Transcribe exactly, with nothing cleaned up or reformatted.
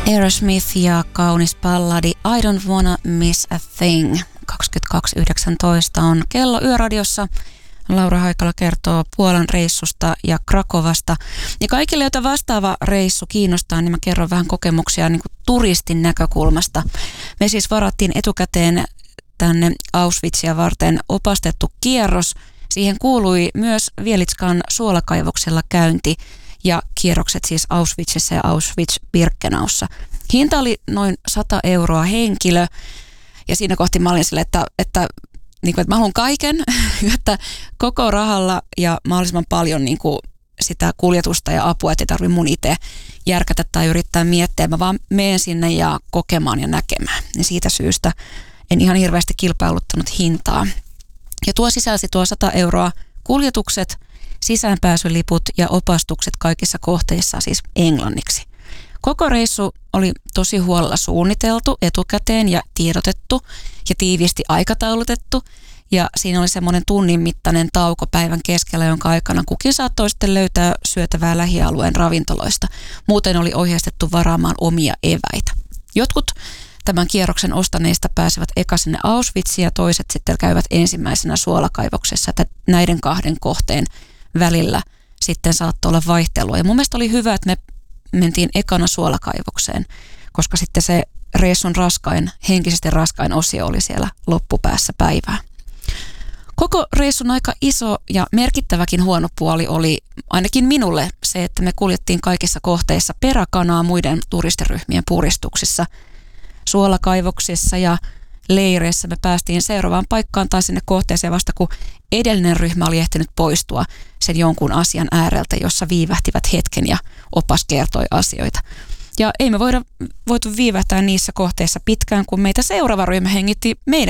Aerosmith ja kaunis balladi I Don't Wanna Miss a Thing. kaksikymmentäkaksi yhdeksäntoista on kello Yöradiossa. Laura Haikala kertoo Puolan reissusta ja Krakovasta. Ja kaikille, joita vastaava reissu kiinnostaa, niin mä kerron vähän kokemuksia niin kuin turistin näkökulmasta. Me siis varattiin etukäteen tänne Auschwitzia varten opastettu kierros. Siihen kuului myös Vielitskan suolakaivoksella käynti ja kierrokset siis Auschwitzissa ja Auschwitz-Birkenaussa. Hinta oli noin sata euroa henkilö ja siinä kohti mä olin sille, että, että, niin kuin, että mä haluan kaiken, että koko rahalla ja mahdollisimman paljon niin kuin sitä kuljetusta ja apua, että ei tarvitse mun itse järkätä tai yrittää miettiä. Mä vaan menen sinne ja kokemaan ja näkemään. Ja siitä syystä en ihan hirveästi kilpailuttanut hintaa. Ja tuo sisälsi tuo sata euroa kuljetukset, sisäänpääsyliput ja opastukset kaikissa kohteissa siis englanniksi. Koko reissu oli tosi huolella suunniteltu etukäteen ja tiedotettu ja tiiviisti aikataulutettu. Ja siinä oli semmoinen tunnin mittainen tauko päivän keskellä, jonka aikana kukin saattoi sitten löytää syötävää lähialueen ravintoloista. Muuten oli ohjeistettu varaamaan omia eväitä. Jotkut tämän kierroksen ostaneista pääsevät eka sinne Auschwitziin ja toiset sitten käyvät ensimmäisenä suolakaivoksessa, että näiden kahden kohteen välillä sitten saattoi olla vaihtelua. Ja mun mielestä oli hyvä, että me mentiin ekana suolakaivokseen, koska sitten se reissun raskain, henkisesti raskain osio oli siellä loppupäässä päivää. Koko reissun aika iso ja merkittäväkin huono puoli oli ainakin minulle se, että me kuljettiin kaikissa kohteissa peräkanaa muiden turistiryhmien puristuksissa. Suolakaivoksissa ja leireissä me päästiin seuraavaan paikkaan tai sinne kohteeseen vasta, kun edellinen ryhmä oli ehtinyt poistua sen jonkun asian ääreltä, jossa viivähtivät hetken ja opas kertoi asioita. Ja ei me voida, voitu viivähtää niissä kohteissa pitkään, kun meitä seuraava ryhmä hengitti meidän